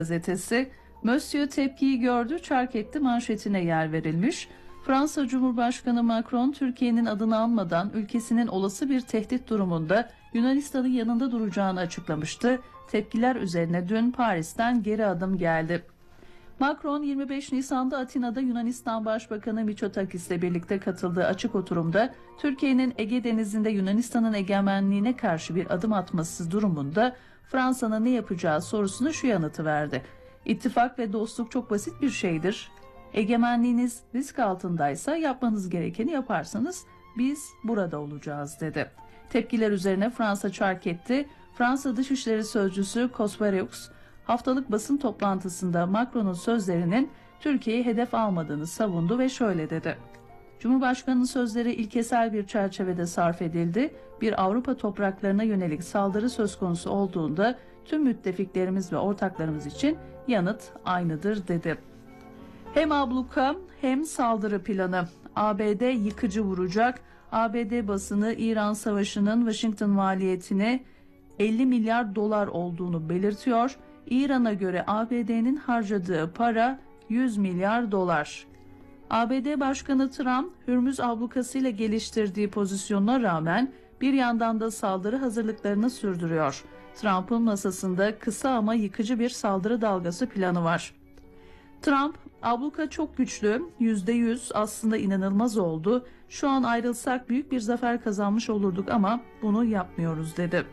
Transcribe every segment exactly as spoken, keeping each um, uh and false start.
Gazetesi, Monsieur tepkiyi gördü, çark etti manşetine yer verilmiş. Fransa Cumhurbaşkanı Macron, Türkiye'nin adını anmadan ülkesinin olası bir tehdit durumunda Yunanistan'ın yanında duracağını açıklamıştı. Tepkiler üzerine dün Paris'ten geri adım geldi. Macron yirmi beş Nisan'da Atina'da Yunanistan Başbakanı Mitsotakis ile birlikte katıldığı açık oturumda Türkiye'nin Ege Denizi'nde Yunanistan'ın egemenliğine karşı bir adım atması durumunda Fransa'nın ne yapacağı sorusuna şu yanıtı verdi. İttifak ve dostluk çok basit bir şeydir. Egemenliğiniz risk altındaysa yapmanız gerekeni yaparsanız biz burada olacağız dedi. Tepkiler üzerine Fransa çark etti. Fransa Dışişleri Sözcüsü Cospereux haftalık basın toplantısında Macron'un sözlerinin Türkiye'yi hedef almadığını savundu ve şöyle dedi. Cumhurbaşkanının sözleri ilkesel bir çerçevede sarf edildi. Bir Avrupa topraklarına yönelik saldırı söz konusu olduğunda tüm müttefiklerimiz ve ortaklarımız için yanıt aynıdır dedi. Hem abluka hem saldırı planı. A B D yıkıcı vuracak. A B D basını İran Savaşı'nın Washington maliyetini elli milyar dolar olduğunu belirtiyor. İran'a göre A B D'nin harcadığı para yüz milyar dolar. A B D Başkanı Trump, Hürmüz ablukasıyla geliştirdiği pozisyonuna rağmen bir yandan da saldırı hazırlıklarını sürdürüyor. Trump'ın masasında kısa ama yıkıcı bir saldırı dalgası planı var. Trump, abluka çok güçlü, yüzde yüz aslında inanılmaz oldu. Şu an ayrılsak büyük bir zafer kazanmış olurduk ama bunu yapmıyoruz dedi.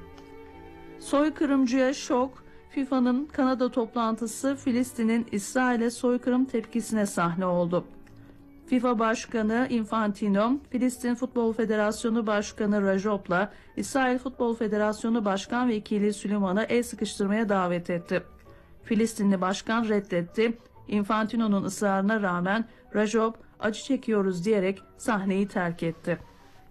Soykırımcıya şok, FIFA'nın Kanada toplantısı Filistin'in İsrail'e soykırım tepkisine sahne oldu. FIFA Başkanı Infantino, Filistin Futbol Federasyonu Başkanı Rajop'la İsrail Futbol Federasyonu Başkan Vekili Süleyman'a el sıkıştırmaya davet etti. Filistinli başkan reddetti. Infantino'nun ısrarına rağmen Rajop acı çekiyoruz diyerek sahneyi terk etti.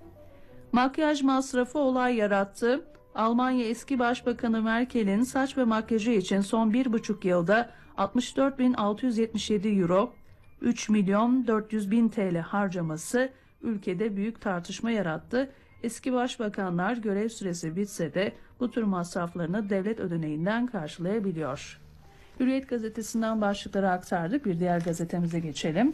Makyaj masrafı olay yarattı. Almanya eski Başbakanı Merkel'in saç ve makyajı için son bir buçuk yılda altmış dört bin altı yüz yetmiş yedi euro, üç milyon dört yüz bin T L harcaması ülkede büyük tartışma yarattı. Eski başbakanlar görev süresi bitse de bu tür masraflarını devlet ödeneğinden karşılayabiliyor. Hürriyet gazetesinden başlıkları aktardık. Bir diğer gazetemize geçelim.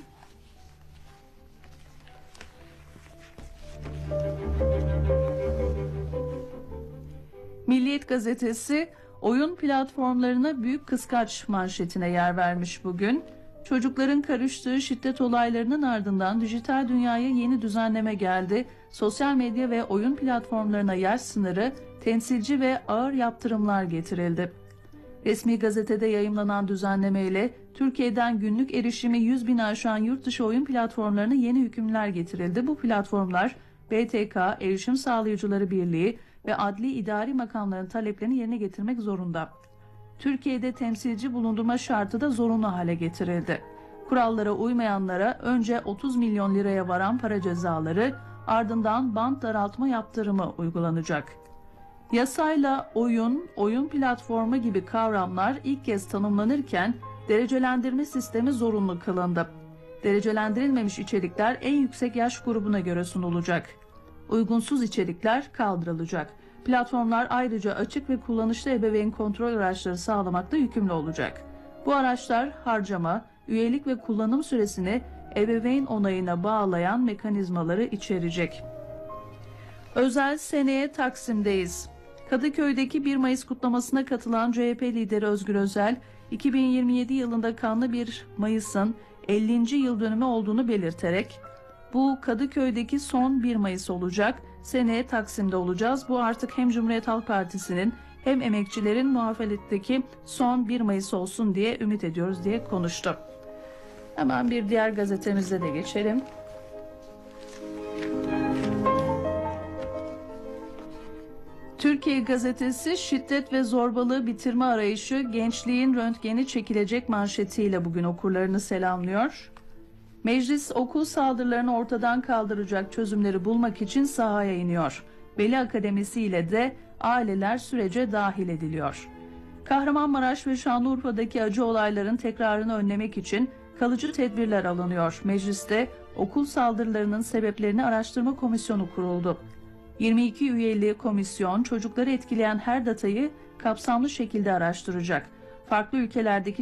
Milliyet gazetesi oyun platformlarına büyük kıskaç manşetine yer vermiş bugün. Çocukların karıştığı şiddet olaylarının ardından dijital dünyaya yeni düzenleme geldi. Sosyal medya ve oyun platformlarına yaş sınırı, temsilci ve ağır yaptırımlar getirildi. Resmi gazetede yayımlanan düzenlemeyle Türkiye'den günlük erişimi yüz bin aşan yurt dışı oyun platformlarına yeni hükümler getirildi. Bu platformlar B T K, Erişim Sağlayıcıları Birliği ve adli idari makamların taleplerini yerine getirmek zorunda. Türkiye'de temsilci bulundurma şartı da zorunlu hale getirildi. Kurallara uymayanlara önce otuz milyon liraya varan para cezaları, ardından bant daraltma yaptırımı uygulanacak. Yasayla oyun, oyun platformu gibi kavramlar ilk kez tanımlanırken derecelendirme sistemi zorunlu kılındı. Derecelendirilmemiş içerikler en yüksek yaş grubuna göre sunulacak. Uygunsuz içerikler kaldırılacak. Platformlar ayrıca açık ve kullanışlı ebeveyn kontrol araçları sağlamakta yükümlü olacak. Bu araçlar harcama, üyelik ve kullanım süresini ebeveyn onayına bağlayan mekanizmaları içerecek. Özel seneye Taksim'deyiz. Kadıköy'deki bir Mayıs kutlamasına katılan C H P lideri Özgür Özel, iki bin yirmi yedi yılında kanlı bir Mayıs'ın ellinci yıl dönümü olduğunu belirterek, bu Kadıköy'deki son bir Mayıs olacak, seneye Taksim'de olacağız. Bu artık hem Cumhuriyet Halk Partisi'nin hem emekçilerin muhalefetteki son bir Mayıs olsun diye ümit ediyoruz diye konuştu. Hemen bir diğer gazetemize de geçelim. Türkiye Gazetesi şiddet ve zorbalığı bitirme arayışı gençliğin röntgeni çekilecek manşetiyle bugün okurlarını selamlıyor. Meclis okul saldırılarını ortadan kaldıracak çözümleri bulmak için sahaya iniyor. Veli Akademisi ile de aileler sürece dahil ediliyor. Kahramanmaraş ve Şanlıurfa'daki acı olayların tekrarını önlemek için kalıcı tedbirler alınıyor. Mecliste okul saldırılarının sebeplerini araştırma komisyonu kuruldu. yirmi iki üyeli komisyon çocukları etkileyen her datayı kapsamlı şekilde araştıracak. farklı ülkelerdeki